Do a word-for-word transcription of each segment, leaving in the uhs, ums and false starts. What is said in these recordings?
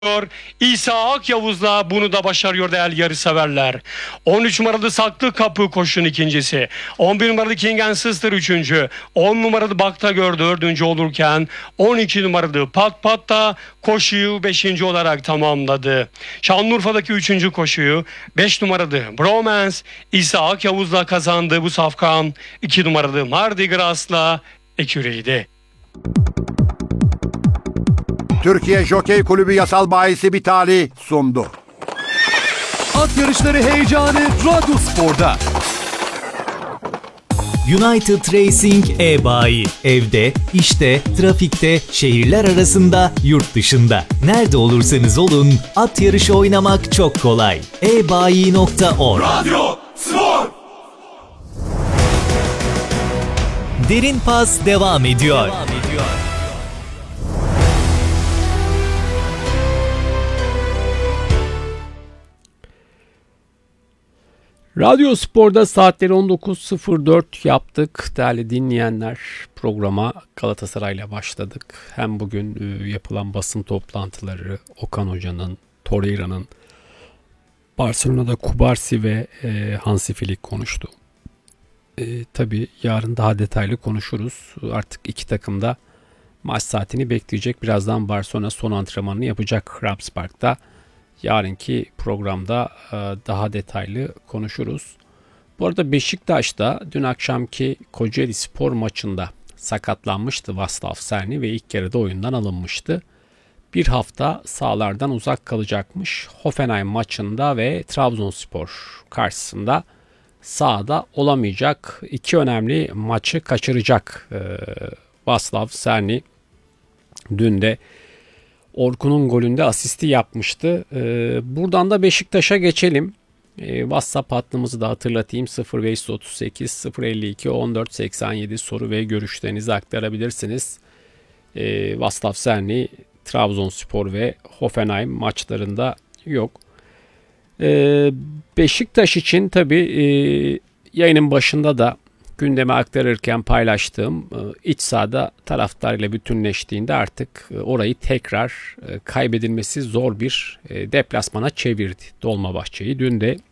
İsa Akyavuz'la bunu da başarıyor değerli yarışseverler. on üç numaralı Saklı Kapı koşun ikincisi. on bir numaralı King and Sister üçüncü. on numaralı Baktagör dördüncü olurken on iki numaralı Pat Pat da koşuyu beşinci olarak tamamladı. Şanlıurfa'daki üçüncü koşuyu beş numaralı Bromance İsa Akyavuz'la kazandı bu safkan. iki numaralı Mardi Gras'la eküreydi. Türkiye Jokey Kulübü yasal bahisi Bitali sundu. At yarışları heyecanı Radyo Spor'da. United Racing e-bayi. Evde, işte, trafikte, şehirler arasında, yurt dışında. Nerede olursanız olun, at yarışı oynamak çok kolay. e bayi nokta org Radyo Spor. Derin Pas devam ediyor. Devam ediyor. Radyo Spor'da saatleri on dokuz sıfır dört yaptık değerli dinleyenler. Programa Galatasaray'la başladık. Hem bugün yapılan basın toplantıları, Okan Hoca'nın, Torreira'nın, Barcelona'da Kubarsi ve Hansi Flick konuştu. E, tabii yarın daha detaylı konuşuruz. Artık iki takım da maç saatini bekleyecek. Birazdan Barcelona son antrenmanını yapacak Rams Park'ta. Yarınki programda daha detaylı konuşuruz. Bu arada Beşiktaş'ta dün akşamki Kocaeli Spor maçında sakatlanmıştı Václav Černý ve ilk yarıda oyundan alınmıştı. Bir hafta sahalardan uzak kalacakmış. Hoffenheim maçında ve Trabzonspor karşısında sahada olamayacak. İki önemli maçı kaçıracak Václav Černý. Dün de Orkun'un golünde asisti yapmıştı. Ee, buradan da Beşiktaş'a geçelim. Ee, WhatsApp hattımızı da hatırlatayım. sıfır beş otuz sekiz sıfır elli iki on dört seksen yedi soru ve görüşlerinizi aktarabilirsiniz. Ee, Václav Černý Trabzonspor ve Hoffenheim maçlarında yok. Ee, Beşiktaş için tabii e, yayının başında da gündeme aktarırken paylaştığım iç sahada taraftarıyla bütünleştiğinde artık orayı tekrar kaybedilmesi zor bir deplasmana çevirdi Dolmabahçe'yi. Dün de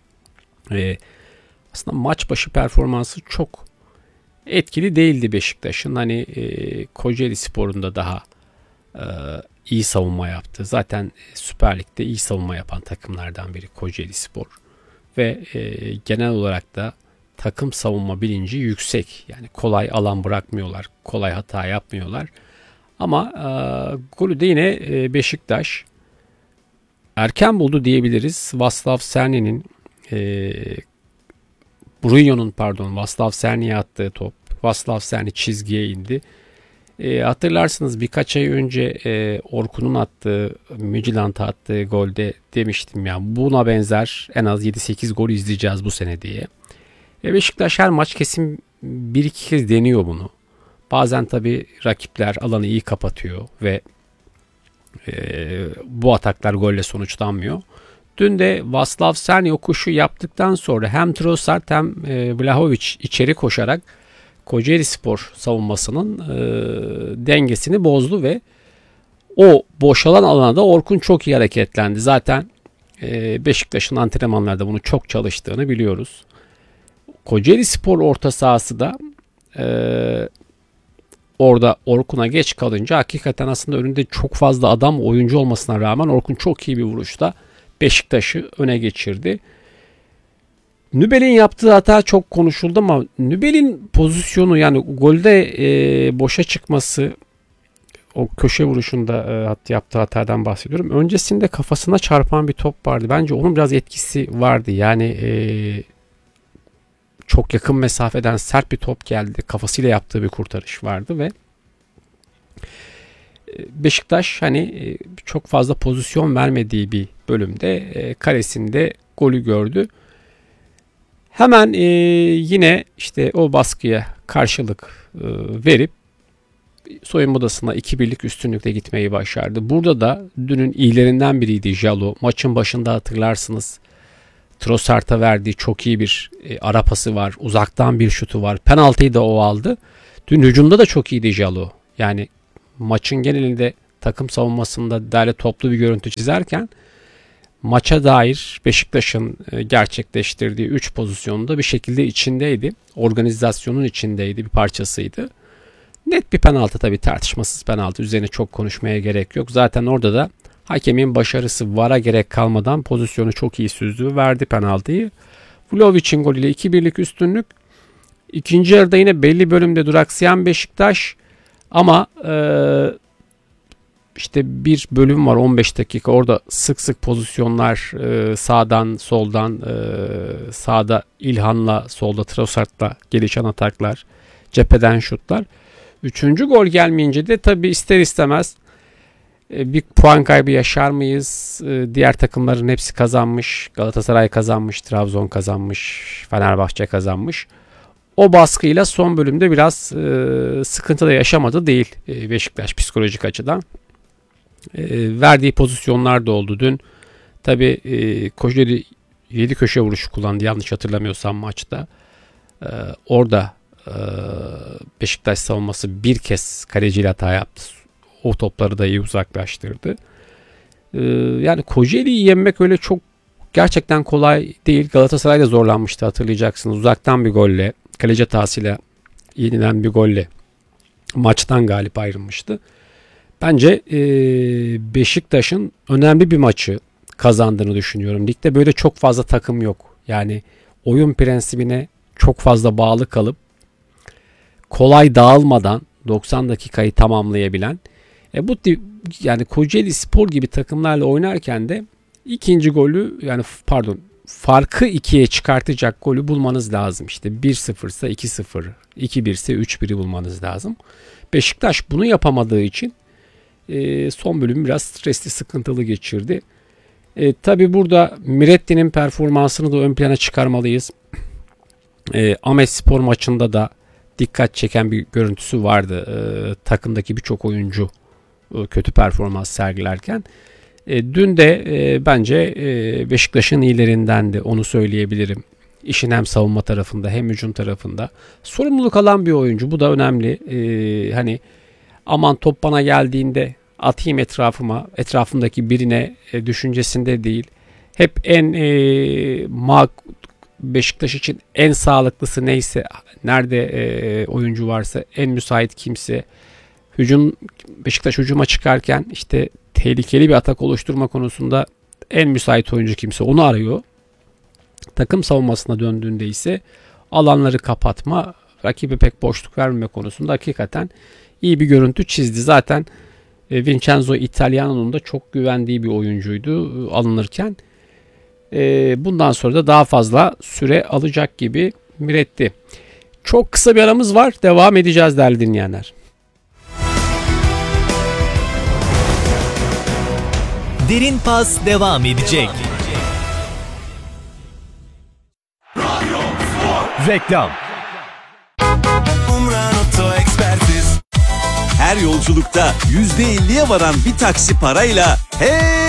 aslında maç başı performansı çok etkili değildi Beşiktaş'ın. Hani Kocaeli Spor'un da daha iyi savunma yaptı. Zaten Süper Lig'de iyi savunma yapan takımlardan biri Kocaeli Spor. Ve genel olarak da takım savunma bilinci yüksek. Yani kolay alan bırakmıyorlar. Kolay hata yapmıyorlar. Ama e, golü de yine e, Beşiktaş erken buldu diyebiliriz. Václav Černy'nin e, Bruino'nun pardon Václav Černy'ye attığı top. Václav Černy çizgiye indi. E, hatırlarsınız birkaç ay önce e, Orkun'un attığı, Midtjylland'a attığı golde demiştim ya buna benzer en az yedi sekiz gol izleyeceğiz bu sene diye. Beşiktaş her maç kesin bir iki kez deniyor bunu. Bazen tabii rakipler alanı iyi kapatıyor ve e, bu ataklar golle sonuçlanmıyor. Dün de Václav Černý o koşu yaptıktan sonra hem Trossard hem e, Vlahovic içeri koşarak Kocaeli Spor savunmasının e, dengesini bozdu ve o boşalan alana da Orkun çok iyi hareketlendi. Zaten e, Beşiktaş'ın antrenmanlarda bunu çok çalıştığını biliyoruz. Kocaeli Spor orta sahası da e, orada Orkun'a geç kalınca hakikaten aslında önünde çok fazla adam oyuncu olmasına rağmen Orkun çok iyi bir vuruşta Beşiktaş'ı öne geçirdi. Nübel'in yaptığı hata çok konuşuldu ama Nübel'in pozisyonu yani golde e, boşa çıkması o köşe vuruşunda e, hat, yaptığı hatadan bahsediyorum. Öncesinde kafasına çarpan bir top vardı. Bence onun biraz etkisi vardı. Yani eee çok yakın mesafeden sert bir top geldi. Kafasıyla yaptığı bir kurtarış vardı ve Beşiktaş hani çok fazla pozisyon vermediği bir bölümde kalesinde golü gördü. Hemen yine işte o baskıya karşılık verip soyunma odasına iki birlik üstünlükle gitmeyi başardı. Burada da dünün iyilerinden biriydi Jalo. Maçın başında hatırlarsınız. Trossard'a verdiği çok iyi bir e, ara pası var. Uzaktan bir şutu var. Penaltıyı da o aldı. Dün hücumda da çok iyiydi Jalo. Yani maçın genelinde takım savunmasında değerli toplu bir görüntü çizerken maça dair Beşiktaş'ın e, gerçekleştirdiği üç pozisyonda bir şekilde içindeydi. Organizasyonun içindeydi, bir parçasıydı. Net bir penaltı, tabii tartışmasız penaltı. Üzerine çok konuşmaya gerek yok. Zaten orada da hakemin başarısı, VAR'a gerek kalmadan pozisyonu çok iyi süzdü, verdi penaltıyı. Vlahovic'in golüyle iki birlik üstünlük. İkinci yarıda yine belli bölümde duraksayan Beşiktaş ama e, işte bir bölüm var on beş dakika, orada sık sık pozisyonlar, e, sağdan soldan, e, sağda İlhan'la solda Trossard'la gelişen ataklar, cepheden şutlar. Üçüncü gol gelmeyince de tabii ister istemez e, bir puan kaybı yaşar mıyız? E, diğer takımların hepsi kazanmış. Galatasaray kazanmış, Trabzon kazanmış, Fenerbahçe kazanmış. O baskıyla son bölümde biraz e, sıkıntı da yaşamadı değil e, Beşiktaş psikolojik açıdan. E, verdiği pozisyonlar da oldu dün. Tabii e, Kocaeli yedi köşe vuruşu kullandı yanlış hatırlamıyorsam maçta. E, orada e, Beşiktaş savunması bir kez kaleciyle hata yaptı. O topları da iyi uzaklaştırdı. E, yani Kocaeli'yi yenmek öyle çok gerçekten kolay değil. Galatasaray da zorlanmıştı, hatırlayacaksınız. Uzaktan bir golle, kaleci hatasıyla yenilen bir golle maçtan galip ayrılmıştı. Bence e, Beşiktaş'ın önemli bir maçı kazandığını düşünüyorum. Ligde böyle çok fazla takım yok. Yani oyun prensibine çok fazla bağlı kalıp kolay dağılmadan doksan dakikayı tamamlayabilen, e, bu yani Kocaeli Spor gibi takımlarla oynarken de ikinci golü, yani pardon farkı ikiye çıkartacak golü bulmanız lazım. İşte bir sıfır ise iki sıfır, iki bir ise üç biri bulmanız lazım. Beşiktaş bunu yapamadığı için e, son bölüm biraz stresli, sıkıntılı geçirdi. E, tabii burada Miretti'nin performansını da ön plana çıkarmalıyız. E, Ahmetspor maçında da dikkat çeken bir görüntüsü vardı. E, takımdaki birçok oyuncu e, kötü performans sergilerken. E, dün de e, bence e, Beşiktaş'ın iyilerindendi, onu söyleyebilirim. İşin hem savunma tarafında hem hücum tarafında sorumluluk alan bir oyuncu. Bu da önemli. E, hani aman top bana geldiğinde atayım etrafıma, etrafımdaki birine e, düşüncesinde değil. Hep en e, ma Beşiktaş için en sağlıklısı neyse, nerede e, oyuncu varsa, en müsait kimse, hücum Beşiktaş hücuma çıkarken işte tehlikeli bir atak oluşturma konusunda en müsait oyuncu kimse onu arıyor. Takım savunmasına döndüğünde ise alanları kapatma, rakibe pek boşluk vermeme konusunda hakikaten iyi bir görüntü çizdi. Zaten e, Vincenzo Italiano'nun da çok güvendiği bir oyuncuydu e, alınırken. E, bundan sonra da daha fazla süre alacak gibi Miretti. Çok kısa bir aramız var. Devam edeceğiz değerli dinleyenler. Derin Pas devam edecek. Reklam. Umran Oto Ekspertiz. Her yolculukta yüzde elliye varan bir taksi parayla hey